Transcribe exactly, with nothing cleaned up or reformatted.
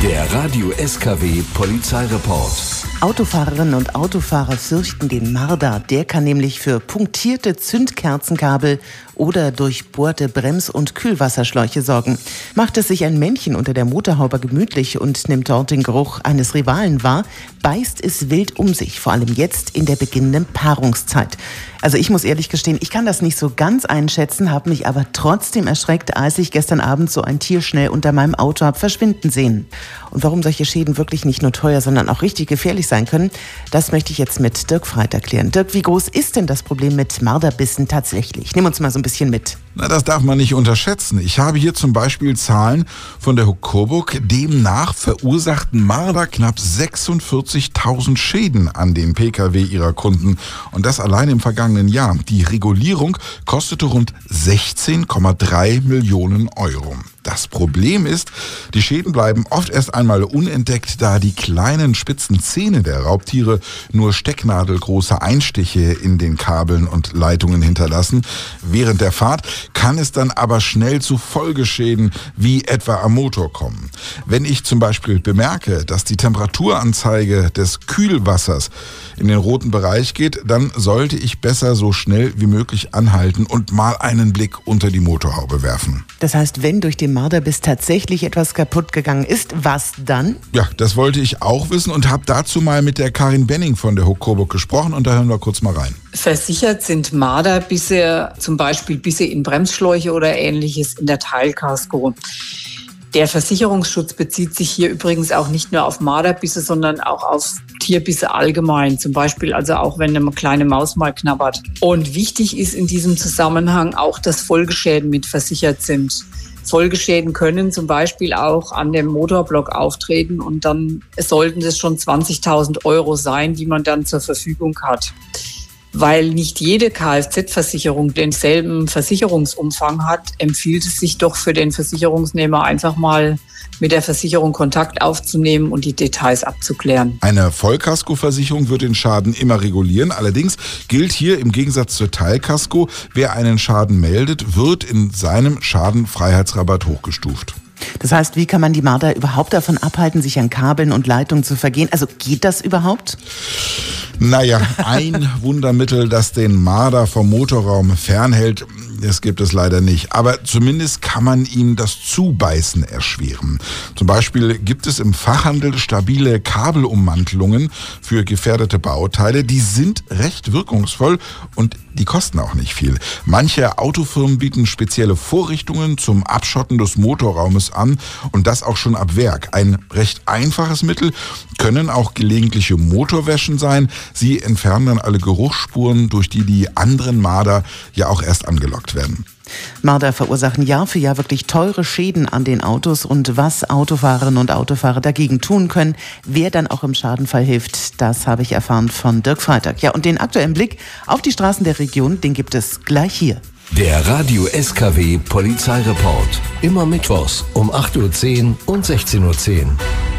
Der Radio S K W Polizeireport. Autofahrerinnen und Autofahrer fürchten den Marder. Der kann nämlich für punktierte Zündkerzenkabel oder durchbohrte Brems- und Kühlwasserschläuche sorgen. Macht es sich ein Männchen unter der Motorhaube gemütlich und nimmt dort den Geruch eines Rivalen wahr, beißt es wild um sich, vor allem jetzt in der beginnenden Paarungszeit. Also ich muss ehrlich gestehen, ich kann das nicht so ganz einschätzen, habe mich aber trotzdem erschreckt, als ich gestern Abend so ein Tier schnell unter meinem Auto habe verschwinden sehen. Und warum solche Schäden wirklich nicht nur teuer, sondern auch richtig gefährlich sein können, das möchte ich jetzt mit Dirk Freit erklären. Dirk, wie groß ist denn das Problem mit Marderbissen tatsächlich? Nimm uns mal so ein bisschen mit. Na, das darf man nicht unterschätzen. Ich habe hier zum Beispiel Zahlen von der Hook Coburg. Demnach verursachten Marder knapp sechsundvierzigtausend Schäden an den Pkw ihrer Kunden. Und das allein im vergangenen Jahr. Die Regulierung kostete rund sechzehn Komma drei Millionen Euro. Das Problem ist, die Schäden bleiben oft erst einmal unentdeckt, da die kleinen spitzen Zähne der Raubtiere nur stecknadelgroße Einstiche in den Kabeln und Leitungen hinterlassen. Während der Fahrt kann es dann aber schnell zu Folgeschäden wie etwa am Motor kommen. Wenn ich zum Beispiel bemerke, dass die Temperaturanzeige des Kühlwassers in den roten Bereich geht, dann sollte ich besser so schnell wie möglich anhalten und mal einen Blick unter die Motorhaube werfen. Das heißt, wenn durch den Marderbiss tatsächlich etwas kaputt gegangen ist, was dann? Ja, das wollte ich auch wissen und habe dazu mal mit der Karin Benning von der Hook Coburg gesprochen und da hören wir kurz mal rein. Versichert sind Marderbisse, zum Beispiel Bisse in Bremsschläuche oder Ähnliches in der Teilkasko. Der Versicherungsschutz bezieht sich hier übrigens auch nicht nur auf Marderbisse, sondern auch auf Tierbisse allgemein. Zum Beispiel also auch, wenn eine kleine Maus mal knabbert. Und wichtig ist in diesem Zusammenhang auch, dass Folgeschäden mit versichert sind. Folgeschäden können zum Beispiel auch an dem Motorblock auftreten und dann sollten es schon zwanzigtausend Euro sein, die man dann zur Verfügung hat. Weil nicht jede Kfz-Versicherung denselben Versicherungsumfang hat, empfiehlt es sich doch für den Versicherungsnehmer einfach mal mit der Versicherung Kontakt aufzunehmen und die Details abzuklären. Eine Vollkaskoversicherung wird den Schaden immer regulieren. Allerdings gilt hier im Gegensatz zur Teilkasko, wer einen Schaden meldet, wird in seinem Schadenfreiheitsrabatt hochgestuft. Das heißt, wie kann man die Marder überhaupt davon abhalten, sich an Kabeln und Leitungen zu vergehen? Also geht das überhaupt? Naja, ein Wundermittel, das den Marder vom Motorraum fernhält, das gibt es leider nicht. Aber zumindest kann man ihm das Zubeißen erschweren. Zum Beispiel gibt es im Fachhandel stabile Kabelummantelungen für gefährdete Bauteile. Die sind recht wirkungsvoll und die kosten auch nicht viel. Manche Autofirmen bieten spezielle Vorrichtungen zum Abschotten des Motorraumes an und das auch schon ab Werk. Ein recht einfaches Mittel können auch gelegentliche Motorwäschen sein. Sie entfernen dann alle Geruchsspuren, durch die die anderen Marder ja auch erst angelockt werden. Marder verursachen Jahr für Jahr wirklich teure Schäden an den Autos und was Autofahrerinnen und Autofahrer dagegen tun können, wer dann auch im Schadenfall hilft, das habe ich erfahren von Dirk Freitag. Ja, und den aktuellen Blick auf die Straßen der Region, den gibt es gleich hier. Der Radio S K W Polizeireport. Immer mittwochs um acht Uhr zehn und sechzehn Uhr zehn.